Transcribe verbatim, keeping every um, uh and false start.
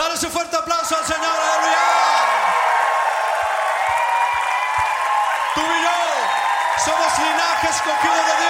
Dale ese fuerte aplauso al Señor, aleluya. Tú y yo somos linaje escogido de